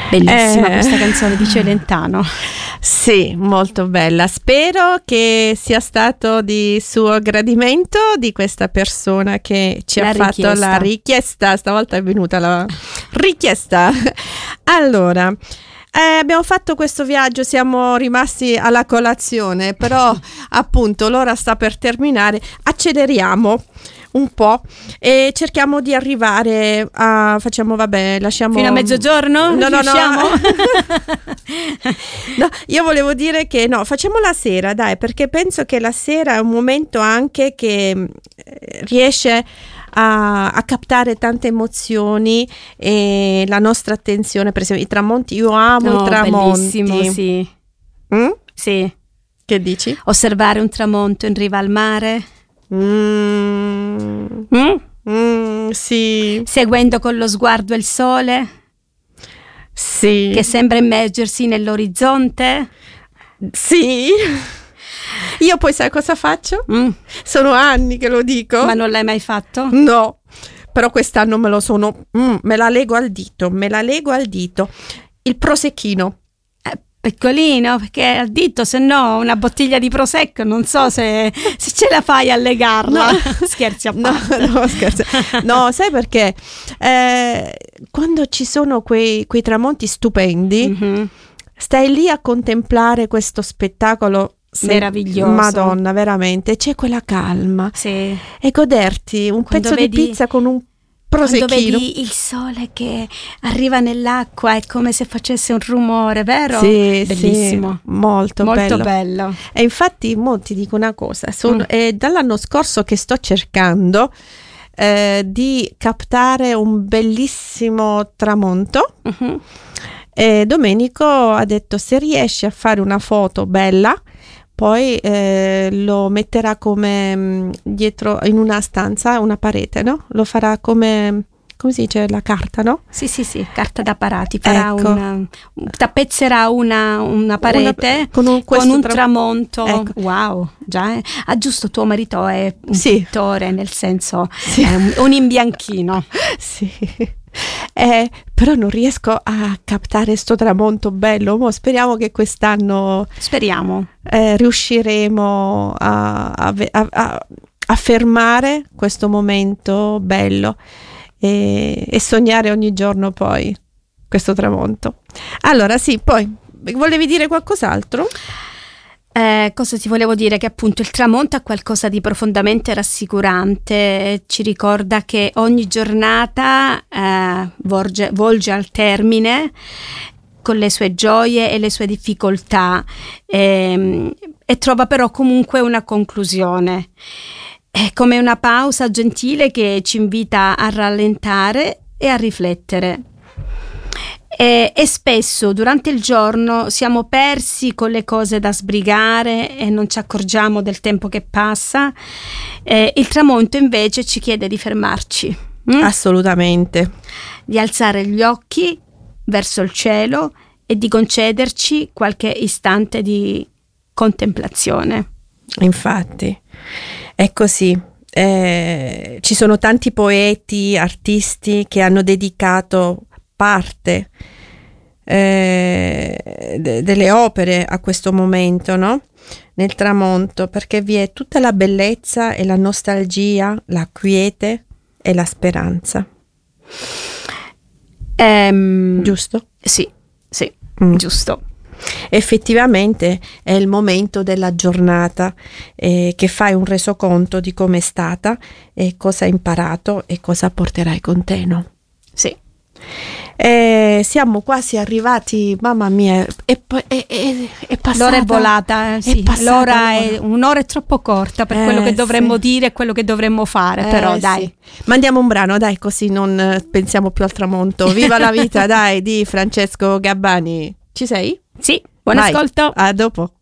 Bellissima questa canzone di Celentano. Sì, molto bella. Spero che sia stato di suo gradimento, di questa persona che ci ha fatto la richiesta. Stavolta è venuta la richiesta. Allora, abbiamo fatto questo viaggio, siamo rimasti alla colazione, però appunto l'ora sta per terminare. Acceleriamo un po' e cerchiamo di arrivare a lasciamo fino a mezzogiorno? No. No, io volevo dire che no, facciamo la sera, dai, perché penso che la sera è un momento anche che riesce a captare tante emozioni e la nostra attenzione. Per esempio i tramonti, io amo i tramonti. Bellissimo, sì. Sì. Che dici? Osservare un tramonto in riva al mare. Sì. Seguendo con lo sguardo il sole, sì, che sembra immergersi nell'orizzonte. Sì. Io poi sai cosa faccio? Sono anni che lo dico. Ma non l'hai mai fatto? No, però quest'anno me la lego al dito. Il prosecchino. Piccolino, perché al dito, se no una bottiglia di prosecco non so se ce la fai a legarla. No. Scherzi a parte. No, scherzo. No, sai perché? Quando ci sono quei tramonti stupendi, stai lì a contemplare questo spettacolo meraviglioso. Madonna, veramente, c'è quella calma. Sì. E goderti un pezzo di pizza con un prosecchino. Quando vedi il sole che arriva nell'acqua è come se facesse un rumore, vero? Sì, bellissimo. Sì, molto bello. E infatti ti dico una cosa, è dall'anno scorso che sto cercando di captare un bellissimo tramonto. E Domenico ha detto: se riesci a fare una foto bella, poi lo metterà come dietro in una stanza, una parete, no? Lo farà come si dice, la carta, no? Sì, carta da parati. Farà tappezzerà una parete con un tramonto. Ecco. Wow, già. Giusto, tuo marito è un pittore, nel senso è un imbianchino. Sì. Però non riesco a captare sto tramonto bello. Speriamo che quest'anno riusciremo a fermare questo momento bello e sognare ogni giorno poi questo tramonto. Allora sì, poi volevi dire qualcos'altro? Cosa ti volevo dire? Che appunto il tramonto è qualcosa di profondamente rassicurante, ci ricorda che ogni giornata volge al termine con le sue gioie e le sue difficoltà e trova però comunque una conclusione. È come una pausa gentile che ci invita a rallentare e a riflettere. E spesso durante il giorno siamo persi con le cose da sbrigare e non ci accorgiamo del tempo che passa. Il tramonto invece ci chiede di fermarci. Assolutamente. Di alzare gli occhi verso il cielo e di concederci qualche istante di contemplazione. Infatti, è così. Ci sono tanti poeti, artisti che hanno dedicato parte delle opere a questo momento, no? Nel tramonto, perché vi è tutta la bellezza e la nostalgia, la quiete e la speranza. Giusto? Sì, giusto. Effettivamente è il momento della giornata che fai un resoconto di come è stata e cosa hai imparato e cosa porterai con te, no? Sì. Siamo quasi arrivati, mamma mia, è passata. L'ora è volata, sì. Un'ora è troppo corta per quello che dovremmo dire e quello che dovremmo fare, però dai. Sì. Mandiamo un brano, dai, così non pensiamo più al tramonto. Viva la vita, dai, di Francesco Gabbani. Ci sei? Sì, buon ascolto. A dopo.